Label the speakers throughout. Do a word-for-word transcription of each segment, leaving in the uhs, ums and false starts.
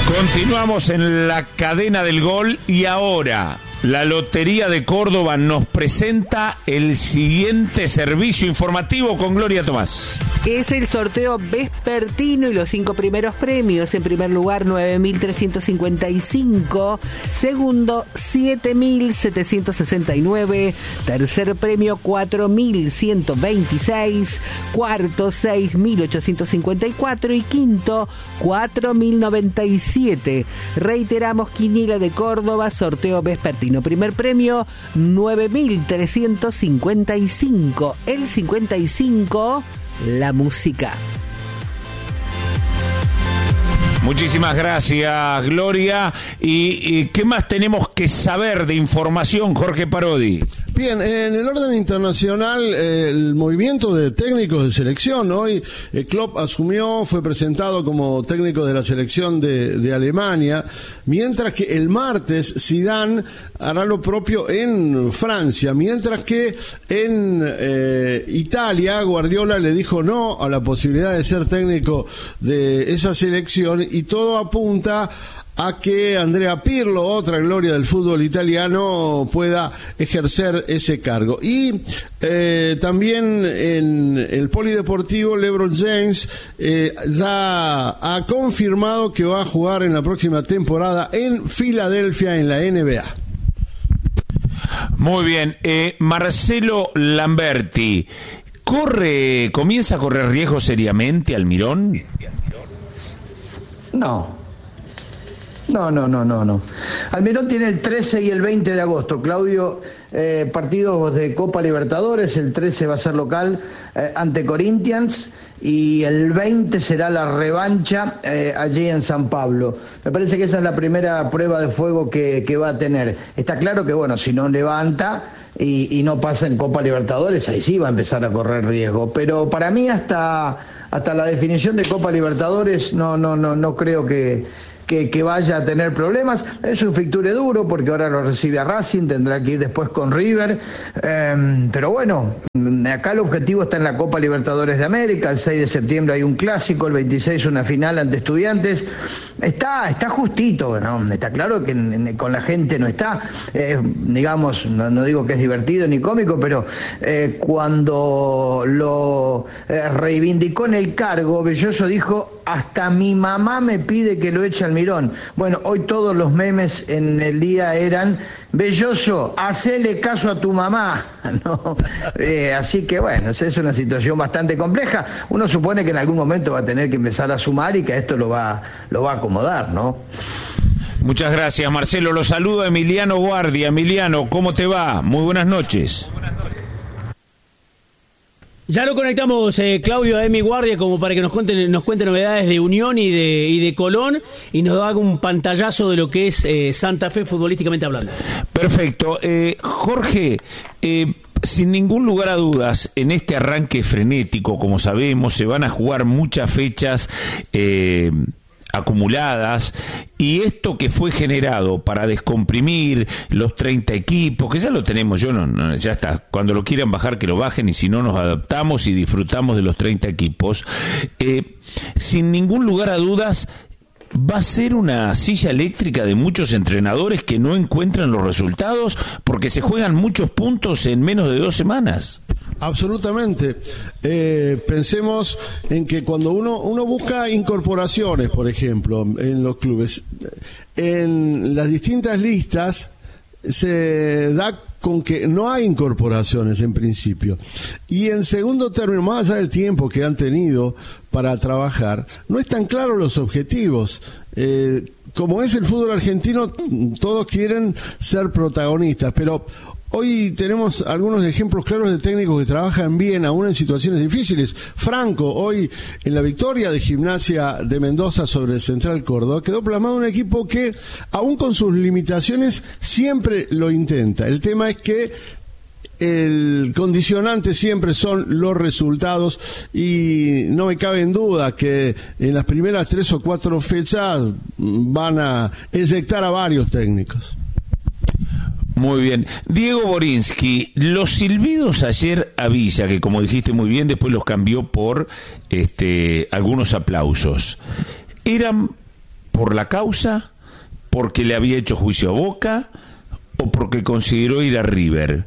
Speaker 1: Continuamos en la cadena del gol y ahora la Lotería de Córdoba nos presenta el siguiente servicio informativo con Gloria Tomás.
Speaker 2: Es el sorteo vespertino y los cinco primeros premios. En primer lugar, nueve mil trescientos cincuenta y cinco. Segundo, siete mil setecientos sesenta y nueve. Tercer premio, cuatro mil ciento veintiséis. Cuarto, seis mil ochocientos cincuenta y cuatro. Y quinto, cuatro mil noventa y siete. Reiteramos, Quiniela de Córdoba, sorteo vespertino. Primer premio, nueve mil trescientos cincuenta y cinco. El cincuenta y cinco... la música.
Speaker 1: Muchísimas gracias, Gloria. ¿Y, y qué más tenemos que saber de información, Jorge Parodi?
Speaker 3: Bien, en el orden internacional, eh, el movimiento de técnicos de selección, hoy eh, Klopp asumió, fue presentado como técnico de la selección de, de Alemania, mientras que el martes Zidane hará lo propio en Francia, mientras que en eh, Italia Guardiola le dijo no a la posibilidad de ser técnico de esa selección y todo apunta a que Andrea Pirlo, otra gloria del fútbol italiano, pueda ejercer ese cargo. Y eh, también en el polideportivo, LeBron James eh, ya ha confirmado que va a jugar en la próxima temporada en Filadelfia en la N B A.
Speaker 1: Muy bien, eh, Marcelo Lamberti, ¿corre, comienza a correr riesgo seriamente Almirón?
Speaker 4: No. No, no, no, no, no. Almirón tiene el trece y el veinte de agosto, Claudio, eh, partidos de Copa Libertadores. El trece va a ser local eh, ante Corinthians y el veinte será la revancha eh, allí en San Pablo. Me parece que esa es la primera prueba de fuego que, que va a tener. Está claro que, bueno, si no levanta y, y no pasa en Copa Libertadores, ahí sí va a empezar a correr riesgo. Pero para mí hasta, hasta la definición de Copa Libertadores no, no, no, no creo que... Que, que vaya a tener problemas. Es un fixture duro porque ahora lo recibe a Racing, tendrá que ir después con River, eh, pero bueno, acá el objetivo está en la Copa Libertadores de América. El seis de septiembre hay un clásico, el veintiséis una final ante Estudiantes. Está está justito, ¿no? Está claro que en, en, con la gente no está, eh, digamos, no, no digo que es divertido ni cómico, pero eh, cuando lo eh, reivindicó en el cargo, Belloso dijo: hasta mi mamá me pide que lo eche al Almirón. Bueno, hoy todos los memes en el día eran: Belloso, hacele caso a tu mamá, ¿no? Eh, así que bueno, es una situación bastante compleja. Uno supone que en algún momento va a tener que empezar a sumar y que esto lo va, lo va a acomodar, ¿no?
Speaker 1: Muchas gracias, Marcelo. Lo saludo a Emiliano Guardia. Emiliano, ¿cómo te va? Muy buenas noches.
Speaker 5: Ya lo conectamos, eh, Claudio, a Emi Guardia, como para que nos cuente, nos cuente novedades de Unión y de, y de Colón, y nos haga un pantallazo de lo que es eh, Santa Fe futbolísticamente hablando.
Speaker 1: Perfecto. Eh, Jorge, eh, sin ningún lugar a dudas, en este arranque frenético, como sabemos, se van a jugar muchas fechas eh, acumuladas, y esto que fue generado para descomprimir los treinta equipos, que ya lo tenemos, yo no, no, ya está, cuando lo quieran bajar que lo bajen, y si no nos adaptamos y disfrutamos de los treinta equipos, eh, sin ningún lugar a dudas va a ser una silla eléctrica de muchos entrenadores que no encuentran los resultados porque se juegan muchos puntos en menos de dos semanas.
Speaker 3: Absolutamente. Eh, pensemos en que cuando uno uno busca incorporaciones, por ejemplo, en los clubes, en las distintas listas se da con que no hay incorporaciones en principio. Y en segundo término, más allá del tiempo que han tenido para trabajar, no están claros los objetivos. Eh, como es el fútbol argentino, todos quieren ser protagonistas, pero hoy tenemos algunos ejemplos claros de técnicos que trabajan bien, aún en situaciones difíciles. Franco, hoy en la victoria de Gimnasia de Mendoza sobre el Central Córdoba, quedó plasmado un equipo que, aún con sus limitaciones, siempre lo intenta. El tema es que el condicionante siempre son los resultados, y no me cabe en duda que en las primeras tres o cuatro fechas van a eyectar a varios técnicos.
Speaker 1: Muy bien. Diego Borinsky, los silbidos ayer a Villa, que como dijiste muy bien, después los cambió por este algunos aplausos, ¿eran por la causa, porque le había hecho juicio a Boca o porque consideró ir a River?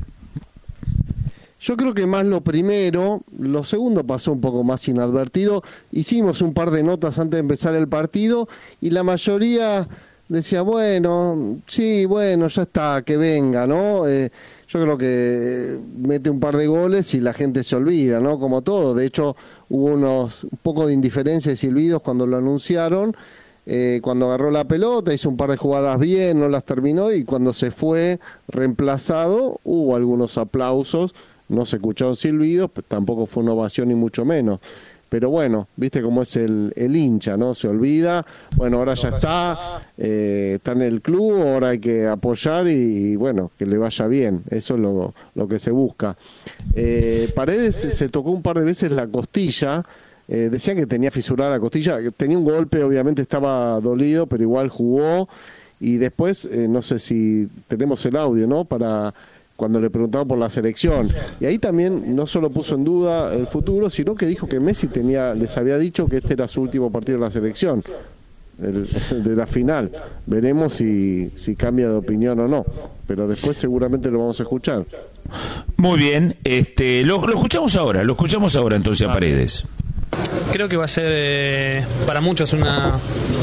Speaker 6: Yo creo que más lo primero, lo segundo pasó un poco más inadvertido. Hicimos un par de notas antes de empezar el partido y la mayoría decía, bueno, sí, bueno, ya está, que venga, ¿no? Eh, yo creo que mete un par de goles y la gente se olvida, ¿no? Como todo. De hecho, hubo unos un poco de indiferencia y silbidos cuando lo anunciaron. Eh, cuando agarró la pelota, hizo un par de jugadas bien, no las terminó, y cuando se fue reemplazado, hubo algunos aplausos. No se escucharon silbidos, pues tampoco fue una ovación ni mucho menos. Pero bueno, viste cómo es el, el hincha, ¿no? Se olvida, bueno, ahora ya está, eh, está en el club, ahora hay que apoyar y, y bueno, que le vaya bien. Eso es lo, lo que se busca. Eh, Paredes se tocó un par de veces la costilla, eh, decían que tenía fisurada la costilla, tenía un golpe, obviamente estaba dolido, pero igual jugó. Y después, eh, no sé si tenemos el audio, ¿no? Para... cuando le preguntaban por la selección. Y ahí también no solo puso en duda el futuro, sino que dijo que Messi tenía, les había dicho que este era su último partido de la selección, el, el de la final. Veremos si, si cambia de opinión o no, pero después seguramente lo vamos a escuchar.
Speaker 1: Muy bien, este, lo, lo escuchamos ahora, lo escuchamos ahora entonces a Paredes.
Speaker 7: Creo que va a ser eh, para muchos una...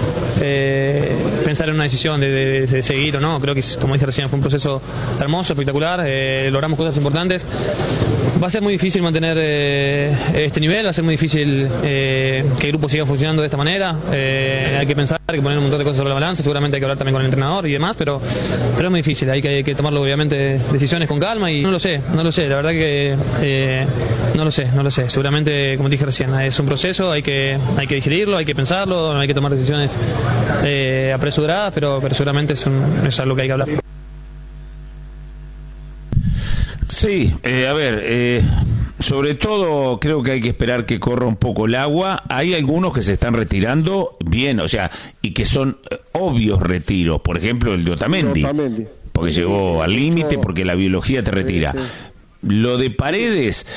Speaker 7: Eh, pensar en una decisión de, de, de seguir o no. Creo que, como dije recién, fue un proceso hermoso, espectacular, eh, logramos cosas importantes. Va a ser muy difícil mantener eh, este nivel, va a ser muy difícil eh, que el grupo siga funcionando de esta manera. Eh, hay que pensar, hay que poner un montón de cosas sobre la balanza, seguramente hay que hablar también con el entrenador y demás, pero, pero es muy difícil, hay que, hay que tomarlo obviamente decisiones con calma y no lo sé, no lo sé, la verdad que eh, no lo sé, no lo sé. Seguramente, como dije recién, es un proceso, hay que, hay que digerirlo, hay que pensarlo, no hay que tomar decisiones eh, apresuradas, pero, pero seguramente es, un, es algo que hay que hablar.
Speaker 1: Sí, eh, a ver, eh, sobre todo creo que hay que esperar que corra un poco el agua. Hay algunos que se están retirando bien, o sea, y que son eh, obvios retiros. Por ejemplo, el de Otamendi, Otamendi. porque llegó al límite, porque la biología te retira. Sí, sí. Lo de Paredes,